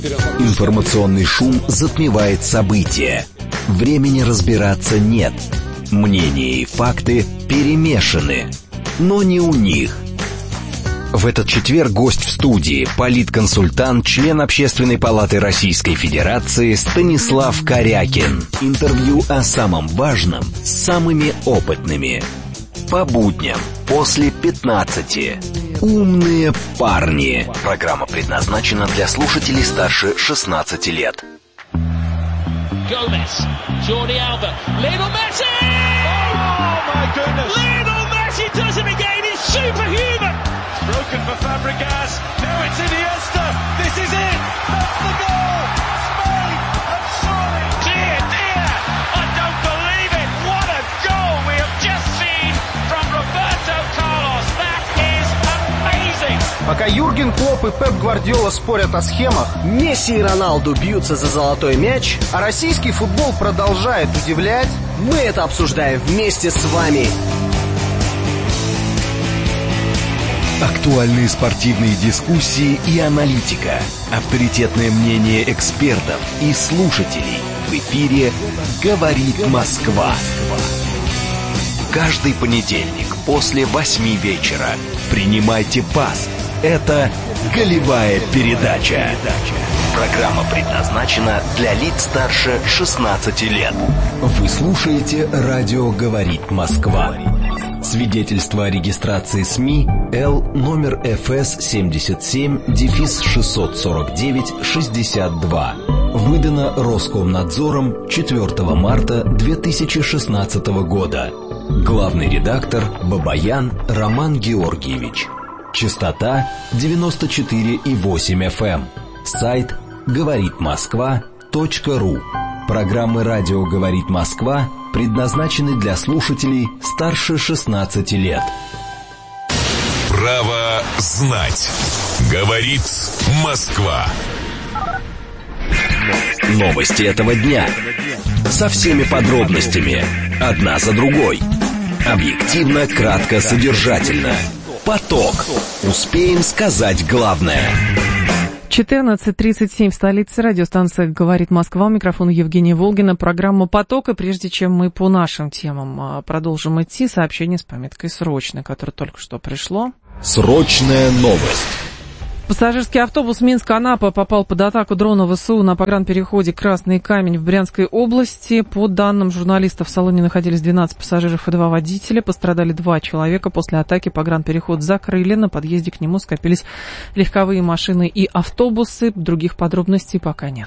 Информационный шум затмевает события. Времени разбираться нет. Мнения и факты перемешаны. Но не у них. В этот четверг гость в студии, политконсультант, член Общественной палаты Российской Федерации Станислав Корякин. Интервью о самом важном с самыми опытными. По будням после 15. Умные парни. Программа предназначена для слушателей старше 16 лет. Gomez, Jordi Alba, Lionel Messi! Oh my goodness! Lionel Messi does it again, he's superhuman! It's broken for Fabregas, now it's Iniesta, this is it! That's the goal! Spain have surely! Dear, dear! I don't believe it! What a goal we have just seen from Roberto Carlos! That is amazing! Пока Юрген Клопп и Пеп Гвардиола спорят о схемах, Месси и Роналду бьются за золотой мяч, а российский футбол продолжает удивлять, мы это обсуждаем вместе с вами. Актуальные спортивные дискуссии и аналитика. Авторитетное мнение экспертов и слушателей. В эфире «Говорит Москва». Каждый понедельник после 8 вечера. Принимайте пас. Это «Голевая передача». Программа предназначена для лиц старше 16 лет. Вы слушаете «Радио говорит Москва». Свидетельство о регистрации СМИ Л номер ФС 77-649-62. Выдано Роскомнадзором 4 марта 2016 года. Главный редактор Бабаян Роман Георгиевич. Частота 94,8 FM. Сайт говоритмосква.ру. Программы «Радио говорит Москва» предназначены для слушателей старше 16 лет. Право знать. Говорит Москва. Новости этого дня. Со всеми подробностями. Одна за другой. Объективно, кратко, содержательно. Поток. Успеем сказать главное. 14:37 в столице. Радиостанция «Говорит Москва». У микрофона Евгения Волгина. Программа «Поток». И прежде чем мы по нашим темам продолжим идти, сообщение с пометкой «Срочно», которое только что пришло. Срочная новость. Пассажирский автобус Минск-Анапа попал под атаку дрона ВСУ на погранпереходе «Красный камень» в Брянской области. По данным журналистов, в салоне находились 12 пассажиров и 2 водителя. Пострадали 2 человека. После атаки погранпереход закрыли. На подъезде к нему скопились легковые машины и автобусы. Других подробностей пока нет.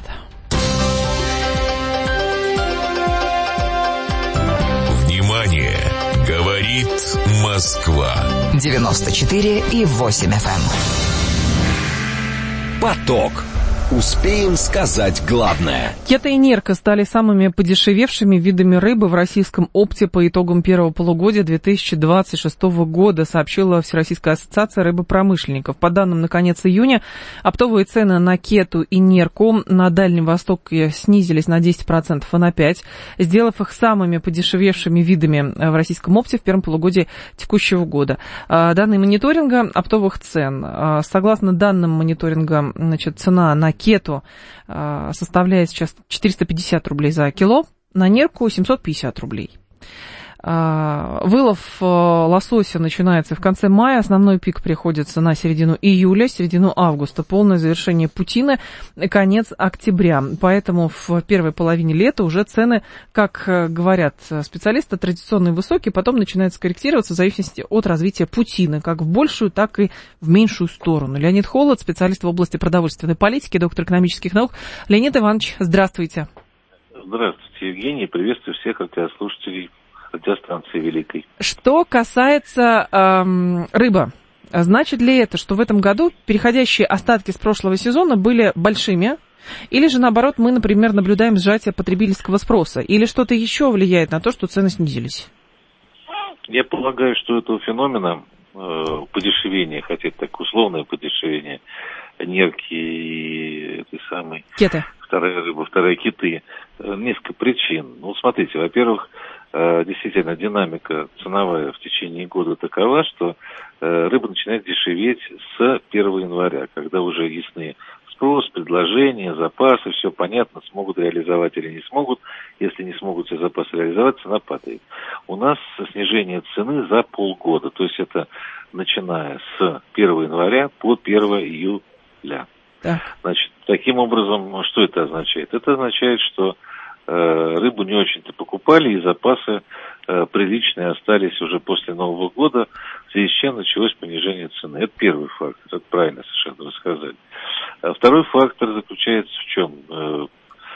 Внимание! Говорит Москва. 94,8 FM. Поток. Успеем сказать главное. Кета и нерка стали самыми подешевевшими видами рыбы в российском опте по итогам первого полугодия 2026 года, сообщила Всероссийская ассоциация рыбопромышленников. По данным на конец июня, оптовые цены на кету и нерку на Дальнем Востоке снизились на 10%, а на 5%, сделав их самыми подешевевшими видами в российском опте в первом полугодии текущего года. Данные мониторинга оптовых цен. Согласно данным мониторинга, цена на кету составляет сейчас 450 рублей за кило, на нерку 750 рублей. Вылов лосося начинается в конце мая, основной пик приходится на середину июля, середину августа, полное завершение путины, конец октября. Поэтому в первой половине лета уже цены, как говорят специалисты, традиционно высокие, потом начинают корректироваться в зависимости от развития путины, как в большую, так и в меньшую сторону. Леонид Холод, специалист в области продовольственной политики, доктор экономических наук. Леонид Иванович, здравствуйте. Здравствуйте, Евгений. Приветствую всех радиослушателей радиостанции Великой. Что касается рыбы, значит ли это, что в этом году переходящие остатки с прошлого сезона были большими? Или же, наоборот, мы, например, наблюдаем сжатие потребительского спроса? Или что-то еще влияет на то, что цены снизились? Я полагаю, что этого феномена подешевения, хотя это так условное подешевение, нерки и этой самой... Кеты. Вторая рыба, вторая киты. Несколько причин. Ну, смотрите, во-первых, действительно динамика ценовая в течение года такова, что рыба начинает дешеветь с 1 января, когда уже ясны спрос, предложение, запасы, все понятно, смогут реализовать или не смогут. Если не смогут все запасы реализовать, цена падает. У нас снижение цены за полгода, то есть это начиная с 1 января по 1 июля. Так. Значит, таким образом, что это означает? Это означает, что рыбу не очень-то покупали, и запасы приличные остались уже после Нового года, в связи с чем началось понижение цены. Это первый фактор, это правильно совершенно рассказали. А второй фактор заключается в чем?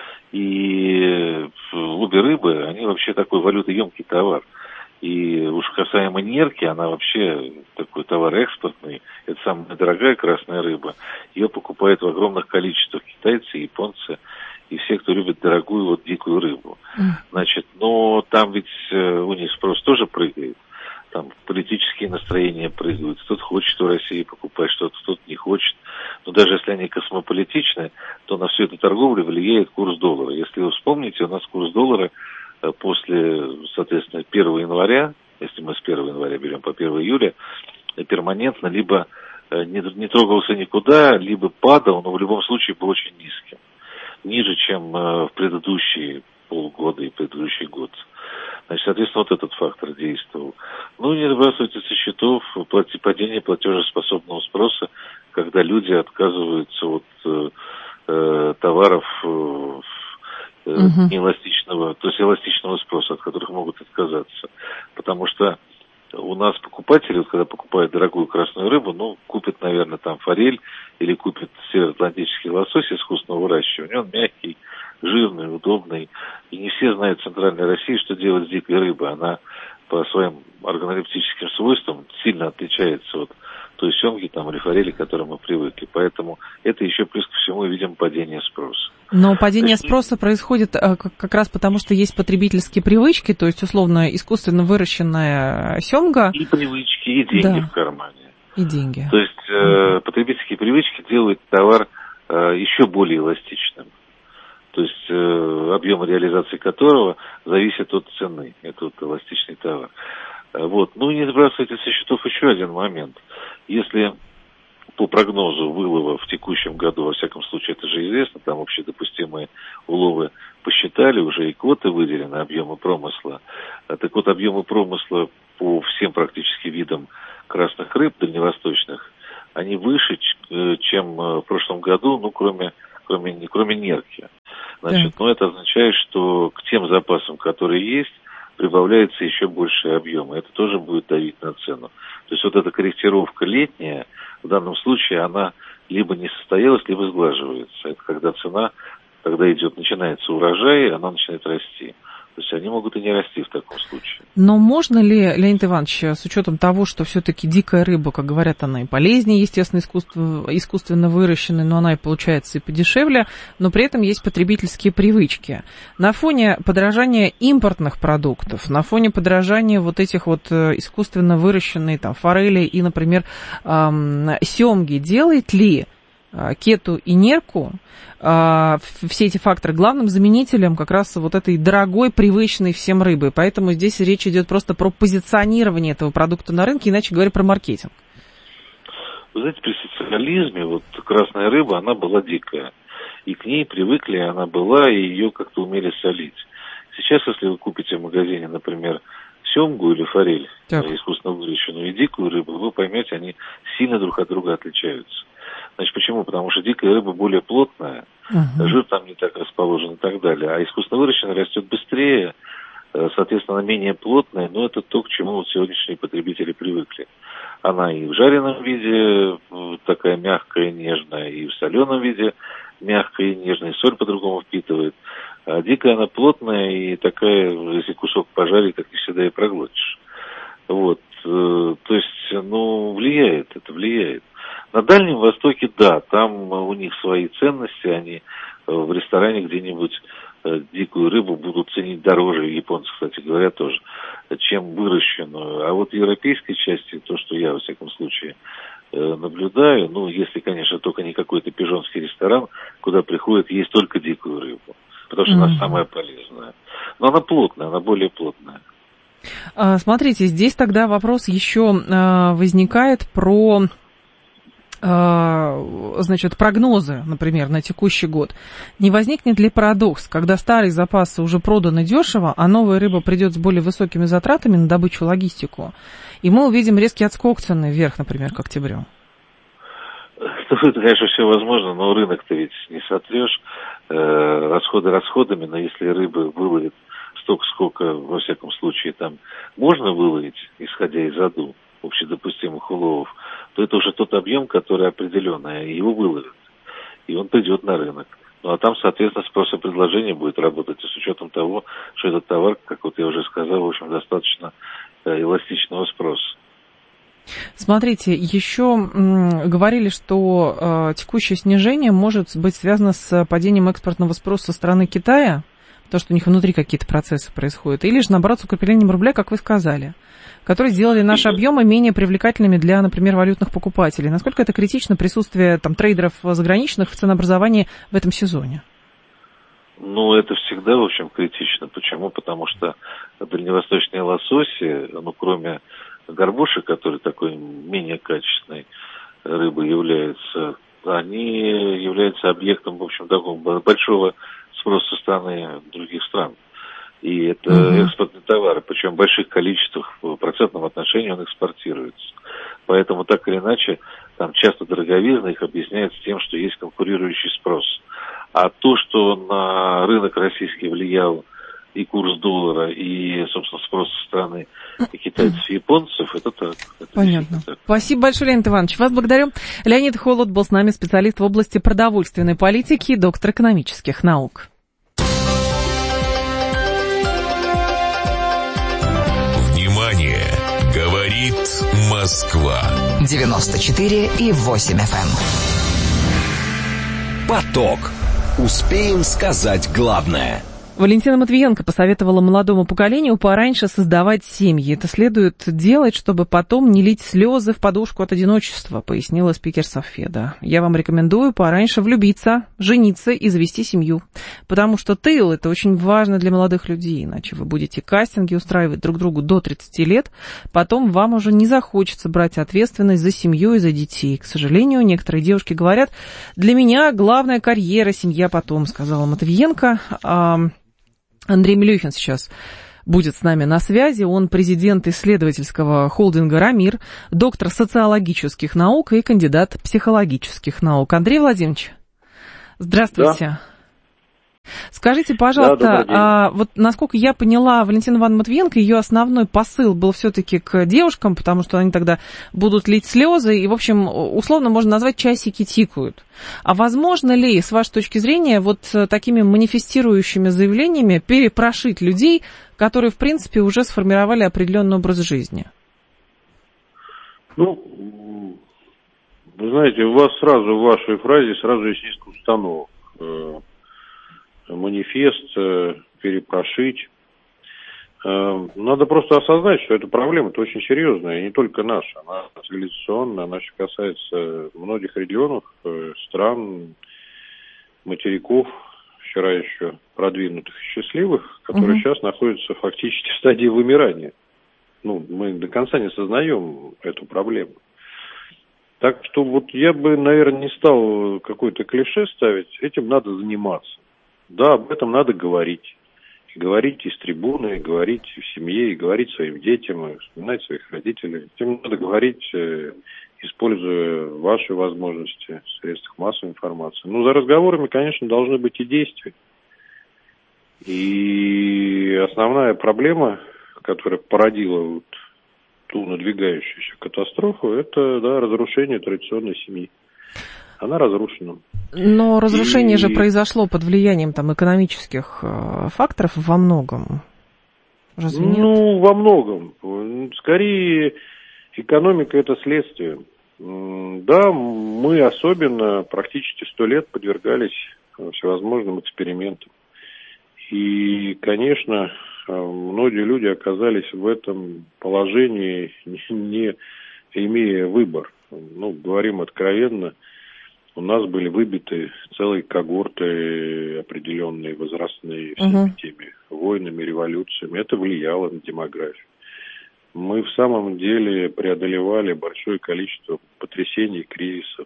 И обе рыбы, они вообще такой валютоемкий товар. И уж касаемо нерки, она вообще такой товар экспортный. Это самая дорогая красная рыба. Ее покупают в огромных количествах китайцы, японцы и все, кто любит дорогую вот дикую рыбу. Значит, но там ведь у них спрос тоже прыгает. Там политические настроения прыгают. Кто-то хочет в России покупать что-то, кто-то не хочет. Но даже если они космополитичны, то на всю эту торговлю влияет курс доллара. Если вы вспомните, у нас курс доллара после, соответственно, 1 января, если мы с 1 января берем по 1 июля, перманентно либо не трогался никуда, либо падал, но в любом случае был очень низким. Ниже, чем в предыдущие полгода и предыдущий год. Значит, соответственно, вот этот фактор действовал. Ну, не сбрасывайте со счетов падение платежеспособного спроса, когда люди отказываются от товаров неэластичного, то есть эластичного спроса, от которых могут отказаться. Потому что у нас покупатели, вот когда покупают дорогую красную рыбу, ну, купят, наверное, там форель или купят североатлантический лосось искусственного выращивания. Он мягкий, жирный, удобный. И не все знают в Центральной России, что делать с дикой рыбой. Она по своим органолептическим свойствам сильно отличается от той семги там, или форели, к которой мы привыкли. Поэтому это еще плюс ко всему видим падение спроса. Но падение спроса происходит как раз потому, что есть потребительские привычки, то есть, условно, искусственно выращенная семга. И привычки, и деньги в кармане. И деньги. То есть потребительские привычки делают товар еще более эластичным. То есть объем реализации которого зависит от цены. Это вот эластичный товар. Вот. Ну и не сбрасывайте со счетов еще один момент. Если по прогнозу вылова в текущем году, во всяком случае, это же известно, там общедопустимые уловы посчитали, уже и квоты выделены, объемы промысла. Так вот, объемы промысла по всем практически видам красных рыб дальневосточных, они выше, чем в прошлом году, ну, кроме нерки. Значит, ну, это означает, что к тем запасам, которые есть, прибавляются еще большие объемы. Это тоже будет давить на цену. То есть вот эта корректировка летняя, в данном случае, она либо не состоялась, либо сглаживается. Это когда цена, когда начинается урожай, она начинает расти. То есть они могут и не расти в таком случае. Но можно ли, Леонид Иванович, с учетом того, что все-таки дикая рыба, как говорят, она и полезнее, естественно, искусственно выращенная, но она и получается и подешевле, но при этом есть потребительские привычки. На фоне подорожания импортных продуктов, на фоне подорожания вот этих вот искусственно выращенной там форели и, например, семги, делает ли кету и нерку, все эти факторы главным заменителем как раз вот этой дорогой, привычной всем рыбы. Поэтому здесь речь идет просто про позиционирование этого продукта на рынке, иначе говоря, про маркетинг. Вы знаете, при социализме вот красная рыба, она была дикая. И к ней привыкли, она была, и ее как-то умели солить. Сейчас, если вы купите в магазине, например, семгу или форель, искусственно выращенную, и дикую рыбу, вы поймете, они сильно друг от друга отличаются. Значит, почему? Потому что дикая рыба более плотная, жир там не так расположен и так далее. А искусственно выращенная растет быстрее, соответственно, она менее плотная, но это то, к чему вот сегодняшние потребители привыкли. Она и в жареном виде такая мягкая и нежная, и в соленом виде мягкая и нежная, и соль по-другому впитывает. А дикая она плотная и такая, если кусок пожарить, так не всегда и проглотишь. Вот. То есть, ну, влияет, это влияет. На Дальнем Востоке, да, там у них свои ценности, они в ресторане где-нибудь дикую рыбу будут ценить дороже, японцы, кстати говоря, тоже, чем выращенную. А вот в европейской части, то, что я, во всяком случае, наблюдаю, ну, если, конечно, только не какой-то пижонский ресторан, куда приходят есть только дикую рыбу, потому что она самая полезная. Но она плотная, она более плотная. Смотрите, здесь тогда вопрос еще возникает про значит, прогнозы, например, на текущий год, не возникнет ли парадокс, когда старые запасы уже проданы дешево, а новая рыба придет с более высокими затратами на добычу и логистику, и мы увидим резкий отскок цены вверх, например, к октябрю? Это, конечно, все возможно, но рынок-то ведь не сотрешь. Расходы расходами, но если рыбы выловит столько, сколько, во всяком случае, там можно выловить, исходя из АДУ, общедопустимых уловов, то это уже тот объем, который определенный, его выловят, и он придет на рынок. Ну, а там, соответственно, спрос и предложение будет работать, и с учетом того, что этот товар, как вот я уже сказал, в общем, достаточно эластичного спроса. Смотрите, еще говорили, что текущее снижение может быть связано с падением экспортного спроса со стороны Китая, потому что у них внутри какие-то процессы происходят, или же, наоборот, с укреплением рубля, как вы сказали, которые сделали наши объемы менее привлекательными для, например, валютных покупателей. Насколько это критично присутствие там трейдеров заграничных в ценообразовании в этом сезоне? Ну, это всегда, в общем, критично. Почему? Потому что дальневосточные лососи, ну, кроме горбуши, который такой менее качественной рыбой является, они являются объектом, в общем, такого большого спроса со стороны других стран. И это экспортные товары, причем в больших количествах, в процентном отношении он экспортируется. Поэтому так или иначе, там часто дороговизна их объясняется тем, что есть конкурирующий спрос. А то, что на рынок российский влиял и курс доллара, и, собственно, спрос со стороны китайцев и японцев, это так. Это понятно. Так. Спасибо большое, Леонид Иванович. Вас благодарю. Леонид Холод был с нами, специалист в области продовольственной политики, доктор экономических наук. Внимание! Говорит Москва. 94,8 FM. Поток. Успеем сказать главное. Валентина Матвиенко посоветовала молодому поколению пораньше создавать семьи. Это следует делать, чтобы потом не лить слезы в подушку от одиночества, пояснила спикер Совфеда. Я вам рекомендую пораньше влюбиться, жениться и завести семью. Потому что тыл – это очень важно для молодых людей, иначе вы будете кастинги устраивать друг другу до 30 лет, потом вам уже не захочется брать ответственность за семью и за детей. К сожалению, некоторые девушки говорят, для меня главная карьера, семья потом, сказала Матвиенко. Андрей Милюхин сейчас будет с нами на связи. Он президент исследовательского холдинга «Рамир», доктор социологических наук и кандидат психологических наук. Андрей Владимирович, здравствуйте. Да. Скажите, пожалуйста, вот насколько я поняла, Валентина Ивановна Матвиенко, ее основной посыл был все-таки к девушкам, потому что они тогда будут лить слезы, и, в общем, условно можно назвать часики тикают. А возможно ли, с вашей точки зрения, вот такими манифестирующими заявлениями перепрошить людей, которые, в принципе, уже сформировали определенный образ жизни? Ну, вы знаете, у вас сразу в вашей фразе сразу есть несколько установок. Манифест, перепрошить. Надо просто осознать, что эта проблема-то очень серьезная, и не только наша, она цивилизационная, она еще касается многих регионов, стран, материков, вчера еще продвинутых и счастливых, которые сейчас находятся фактически в стадии вымирания. Ну, мы до конца не сознаем эту проблему. Так что вот я бы, наверное, не стал какое-то клише ставить, этим надо заниматься. Да, об этом надо говорить. И говорить из трибуны, и говорить в семье, и говорить своим детям, и вспоминать своих родителей. Этим надо говорить, используя ваши возможности в средствах массовой информации. Ну, за разговорами, конечно, должны быть и действия. И основная проблема, которая породила вот ту надвигающуюся катастрофу, это, да, разрушение традиционной семьи. Она разрушена. Но разрушение же произошло под влиянием там экономических факторов во многом. Разве нет? Ну, во многом. Скорее, экономика – это следствие. Да, мы особенно практически 100 лет подвергались всевозможным экспериментам. И, конечно, многие люди оказались в этом положении, не имея выбор. Ну, говорим откровенно, у нас были выбиты целые когорты определенные, возрастные, всеми теми войнами, революциями. Это влияло на демографию. мы в самом деле преодолевали большое количество потрясений, кризисов.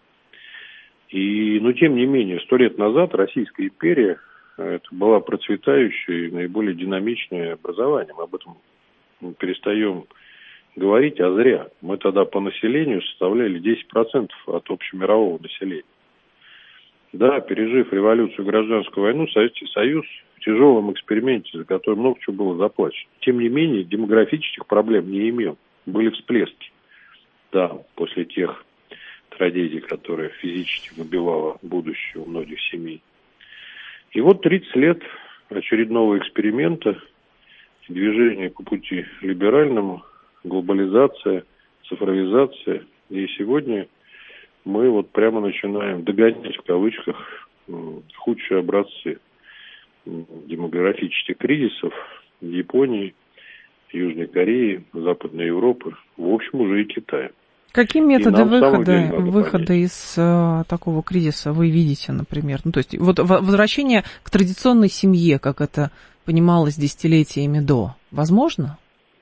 Но тем не менее, 100 лет назад Российская империя это была процветающая и наиболее динамичное образование. Мы об этом перестаем говорить, а зря. Мы тогда по населению составляли 10% от общемирового населения. Да, пережив революцию, гражданскую войну, Советский Союз в тяжелом эксперименте, за который много чего было заплачено. Тем не менее, демографических проблем не имел. Были всплески. Да, после тех трагедий, которые физически выбивало будущее у многих семей. И вот 30 лет очередного эксперимента, движения по пути либеральному, глобализация, цифровизация. И сегодня мы вот прямо начинаем догонять, в кавычках, худшие образцы демографических кризисов в Японии, Южной Корее, Западной Европы, в общем, уже и Китая. Какие методы выхода из такого кризиса вы видите, например? Ну, то есть вот возвращение к традиционной семье, как это понималось десятилетиями до, возможно?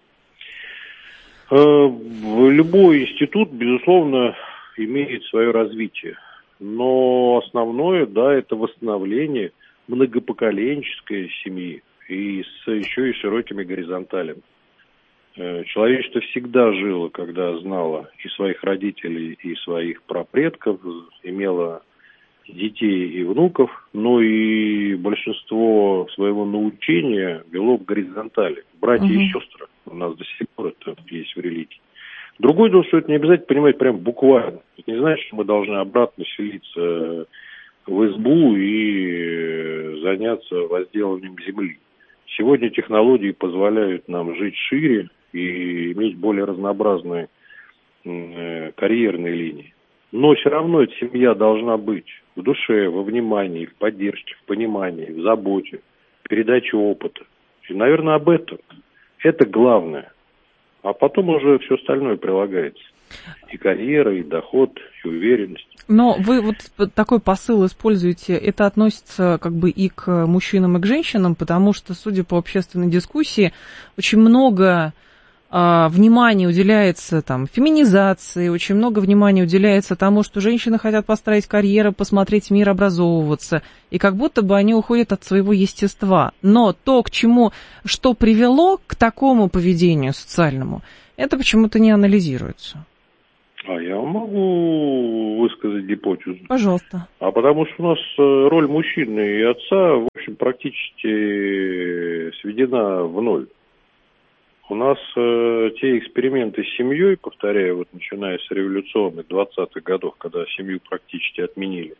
Любой институт, безусловно, имеет свое развитие. Но основное, да, это восстановление многопоколенческой семьи и еще и широкими горизонталями. Человечество всегда жило, когда знало и своих родителей, и своих прапредков, имело детей и внуков, но и большинство своего научения вело в горизонтали. Братья и сестры. У нас до сих пор это есть в религии. Другое дело, что это не обязательно понимать прям буквально. Это не значит, что мы должны обратно селиться в избу и заняться возделыванием земли. Сегодня технологии позволяют нам жить шире и иметь более разнообразные карьерные линии. Но все равно эта семья должна быть в душе, во внимании, в поддержке, в понимании, в заботе, в передаче опыта. И, наверное, об этом. Это главное. А потом уже все остальное прилагается. И карьера, и доход, и уверенность. Но вы вот такой посыл используете, это относится как бы и к мужчинам, и к женщинам, потому что, судя по общественной дискуссии, очень много внимания уделяется там феминизации, очень много внимания уделяется тому, что женщины хотят построить карьеру, посмотреть мир, образовываться, и как будто бы они уходят от своего естества. Но то, к чему, что привело к такому поведению социальному, это почему-то не анализируется. А я могу высказать гипотезу. Пожалуйста. А потому что у нас роль мужчины и отца, в общем, практически сведена в ноль. У нас те эксперименты с семьей, повторяю, вот начиная с революционных 20-х годов, когда семью практически отменили,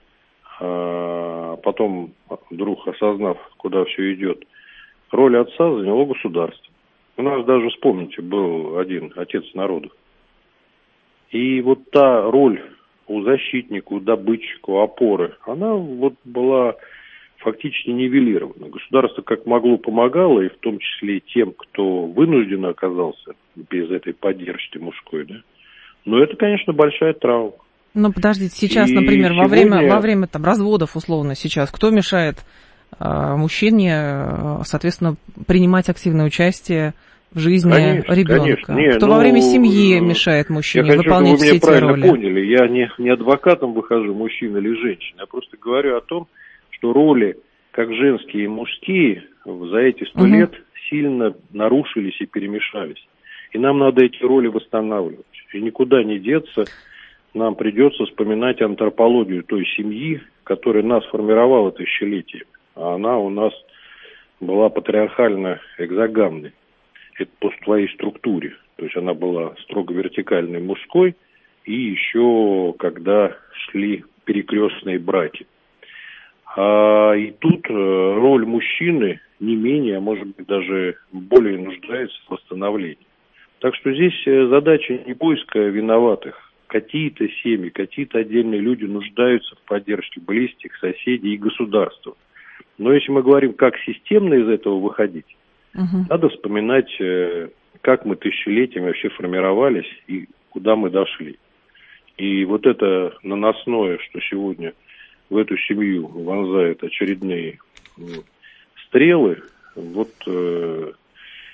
потом, вдруг осознав, куда все идет, роль отца заняло государство. У нас даже, вспомните, был один отец народа. И вот та роль у защитника, у добытчика, у опоры, она вот была фактически нивелирована. Государство как могло помогало, и в том числе и тем, кто вынужден оказался без этой поддержки мужской, да. Но это, конечно, большая травма. Ну, подождите, сейчас, и например, сегодня... во время там, разводов, условно, сейчас, кто мешает мужчине, соответственно, принимать активное участие в жизни ребенка? Кто во время семьи мешает мужчине выполнять все эти роли? Я хочу, чтобы вы меня правильно поняли. Я не адвокатом выхожу, мужчина или женщина. Я просто говорю о том, что роли, как женские и мужские, за эти 100 лет сильно нарушились и перемешались. И нам надо эти роли восстанавливать. И никуда не деться. Нам придется вспоминать антропологию той семьи, которая нас формировала тысячелетиями. А она у нас была патриархально-экзогамной. Это по своей структуре. То есть она была строго вертикальной мужской. И еще когда шли перекрестные браки. И тут роль мужчины не менее, а может быть даже более нуждается в восстановлении. Так что здесь задача не поиска виноватых. Какие-то семьи, какие-то отдельные люди нуждаются в поддержке близких, соседей и государства. Но если мы говорим, как системно из этого выходить, надо вспоминать, как мы тысячелетиями вообще формировались и куда мы дошли. И вот это наносное, что сегодня в эту семью вонзают очередные стрелы, вот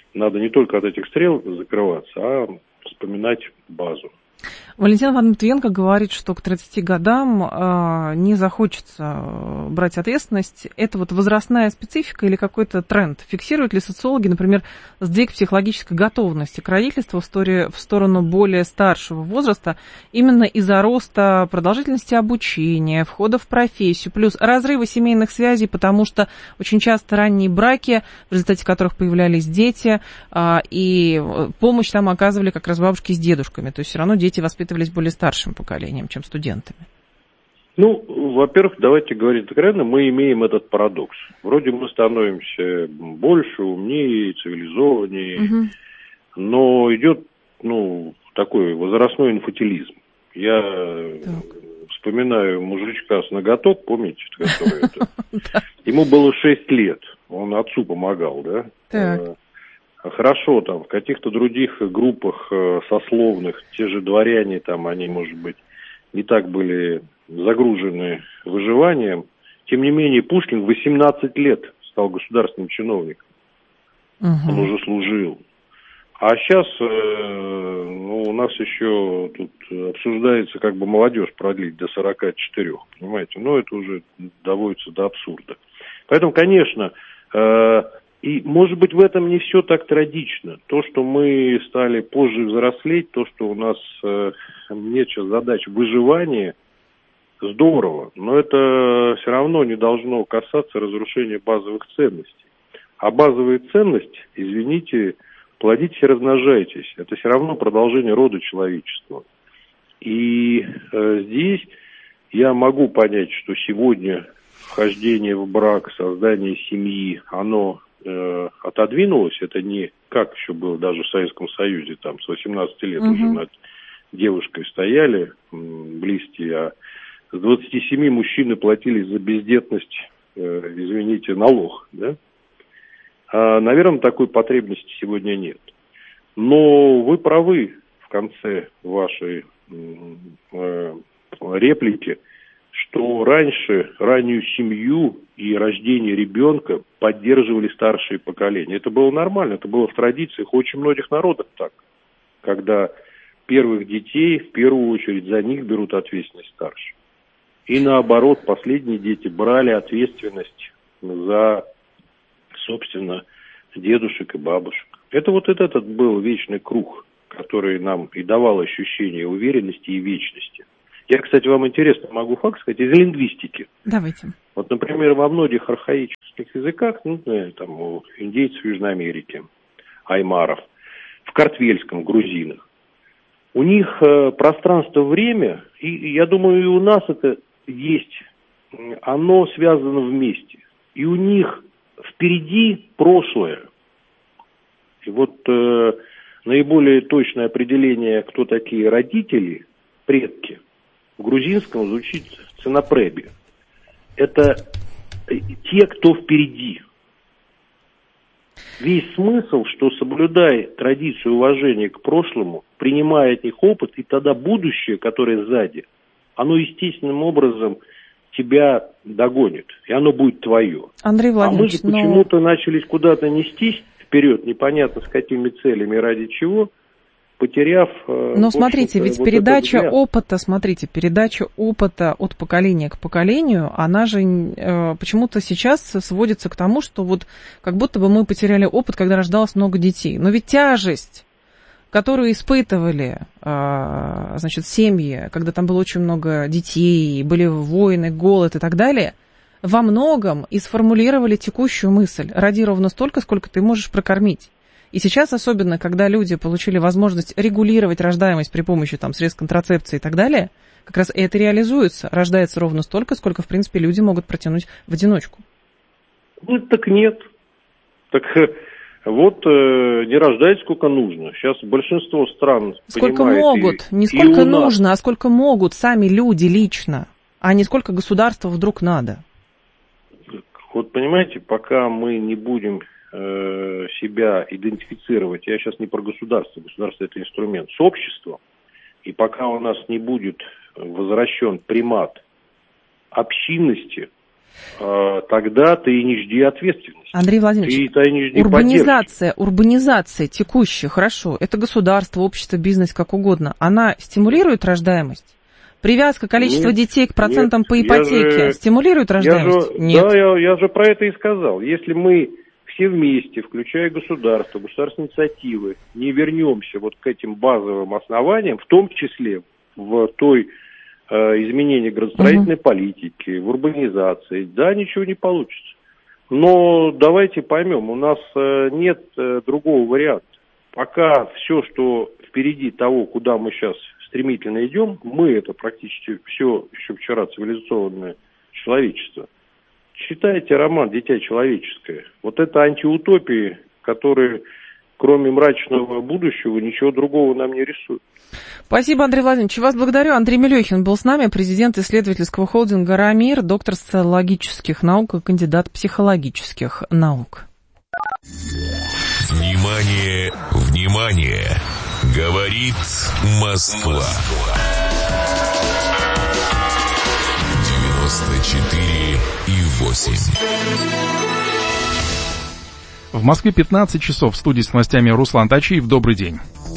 надо не только от этих стрел закрываться, а вспоминать базу. Валентин Иванович Матвиенко говорит, что к 30 годам не захочется брать ответственность. Это вот возрастная специфика или какой-то тренд? Фиксируют ли социологи, например, сдвиг психологической готовности к родительству в сторону более старшего возраста именно из-за роста продолжительности обучения, входа в профессию, плюс разрывы семейных связей, потому что очень часто ранние браки, в результате которых появлялись дети, и помощь там оказывали как раз бабушки с дедушками. То есть все равно дети воспитывались более старшим поколением, чем студентами. Ну, во-первых, давайте говорить откровенно, мы имеем этот парадокс. Вроде мы становимся больше, умнее, цивилизованнее, но идет, такой возрастной инфантилизм. Я вспоминаю мужичка с ноготок, помните, который это? Ему было 6 лет, он отцу помогал, да? Так. Хорошо, там, в каких-то других группах сословных, те же дворяне, там, они, может быть, не так были загружены выживанием. Тем не менее, Пушкин в 18 лет стал государственным чиновником. Он уже служил. А сейчас у нас еще тут обсуждается, как бы молодежь продлить до 44, понимаете? Но это уже доводится до абсурда. Поэтому, конечно... И, может быть, в этом не все так трагично. То, что мы стали позже взрослеть, то, что у нас нет сейчас задач выживания, здорово. Но это все равно не должно касаться разрушения базовых ценностей. А базовые ценности, извините, плодитесь и размножайтесь. Это все равно продолжение рода человечества. И здесь я могу понять, что сегодня вхождение в брак, создание семьи, оно... отодвинулось, это не как еще было даже в Советском Союзе, там с 18 лет уже над девушкой стояли близкие, а с 27 мужчины платили за бездетность, извините, налог, да? Наверное, такой потребности сегодня нет. Но вы правы в конце вашей реплики, что раньше раннюю семью и рождение ребенка поддерживали старшие поколения. Это было нормально, это было в традициях очень многих народов так, когда первых детей в первую очередь за них берут ответственность старшие. И наоборот, последние дети брали ответственность за, собственно, дедушек и бабушек. Это вот этот был вечный круг, который нам и давал ощущение уверенности и вечности. Я, кстати, вам интересно могу факт сказать из лингвистики. Давайте. Вот, например, во многих архаических языках, там у индейцев Южной Америки, аймаров, в картвельском, грузинах, у них пространство-время, и я думаю, и у нас это есть, оно связано вместе. И у них впереди прошлое. И вот наиболее точное определение, кто такие родители, предки, в грузинском звучит ценопреби. Это те, кто впереди. Весь смысл, что соблюдай традицию уважения к прошлому, принимая от них опыт, и тогда будущее, которое сзади, оно естественным образом тебя догонит, и оно будет твое. Андрей Владимирович, а мы же почему-то начали куда-то нестись вперед, непонятно с какими целями и ради чего, потеряв... Но смотрите, ведь передача опыта от поколения к поколению, она же почему-то сейчас сводится к тому, что вот как будто бы мы потеряли опыт, когда рождалось много детей. Но ведь тяжесть, которую испытывали, значит, семьи, когда там было очень много детей, были войны, голод и так далее, во многом и сформулировали текущую мысль: роди ровно столько, сколько ты можешь прокормить. И сейчас, особенно, когда люди получили возможность регулировать рождаемость при помощи там, средств контрацепции и так далее, как раз это реализуется. Рождается ровно столько, сколько, в принципе, люди могут протянуть в одиночку. Ну, так нет. Так вот, не рождать сколько нужно. Сейчас большинство стран сколько могут, не сколько нужно, а сколько могут сами люди лично, а не сколько государству вдруг надо. Вот понимаете, пока мы не будем себя идентифицировать, я сейчас не про государство, государство это инструмент, с обществом, и пока у нас не будет возвращен примат общинности, тогда ты и не жди ответственности. Андрей Владимирович, урбанизация текущая, хорошо, это государство, общество, бизнес, как угодно, она стимулирует рождаемость? Привязка количества детей к процентам по ипотеке стимулирует рождаемость? Нет. Да, я же про это и сказал. Если мы все вместе, включая государство, государственные инициативы, не вернемся вот к этим базовым основаниям, в том числе в той изменении градостроительной политики, в урбанизации, да, ничего не получится. Но давайте поймем, у нас нет другого варианта. Пока все, что впереди того, куда мы сейчас стремительно идем, мы это практически все еще вчера цивилизованное человечество. Читайте роман «Дитя человеческое». Вот это антиутопии, которые, кроме мрачного будущего, ничего другого нам не рисуют. Спасибо, Андрей Владимирович. Вас благодарю. Андрей Мелехин был с нами, президент исследовательского холдинга «Рамир», доктор социологических наук и кандидат психологических наук. Внимание, внимание! Говорит Москва. 94,8. В Москве 15 часов. В студии с новостями Руслан Тачиев. Добрый день.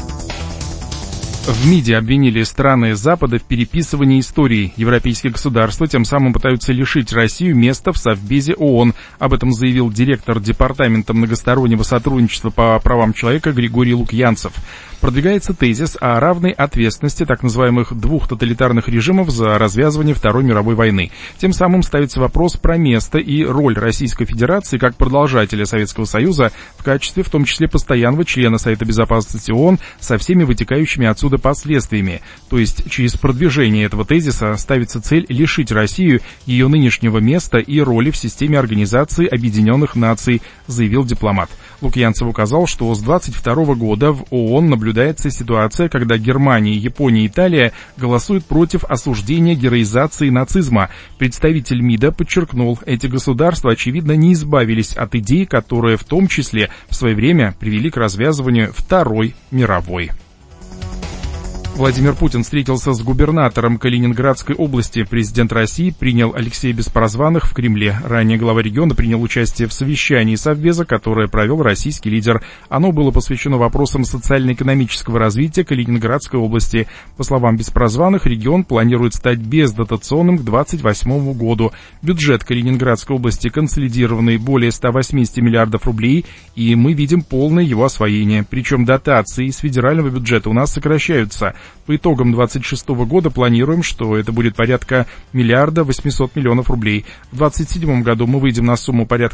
В МИДе обвинили страны Запада в переписывании истории. Европейские государства тем самым пытаются лишить Россию места в Совбезе ООН. Об этом заявил директор Департамента многостороннего сотрудничества по правам человека Григорий Лукьянцев. Продвигается тезис о равной ответственности так называемых двух тоталитарных режимов за развязывание Второй мировой войны. Тем самым ставится вопрос про место и роль Российской Федерации как продолжателя Советского Союза в качестве, в том числе, постоянного члена Совета Безопасности ООН со всеми вытекающими отсюда последствиями. То есть через продвижение этого тезиса ставится цель лишить Россию ее нынешнего места и роли в системе Организации Объединенных Наций, заявил дипломат. Лукьянцев указал, что с 22 года в ООН наблюдается ситуация, когда Германия, Япония и Италия голосуют против осуждения героизации нацизма. Представитель МИДа подчеркнул, эти государства, очевидно, не избавились от идей, которые в том числе в свое время привели к развязыванию Второй мировой. Владимир Путин встретился с губернатором Калининградской области. Президент России принял Алексея Беспрозванных в Кремле. Ранее глава региона принял участие в совещании Совбеза, которое провел российский лидер. Оно было посвящено вопросам социально-экономического развития Калининградской области. По словам Беспрозванных, регион планирует стать бездотационным к 2028 году. Бюджет Калининградской области консолидированный более 180 миллиардов рублей, и мы видим полное его освоение. Причем дотации из федерального бюджета у нас сокращаются. По итогам 2026 года планируем, что это будет порядка 1 800 000 000 рублей. В 2027 году мы выйдем на сумму порядка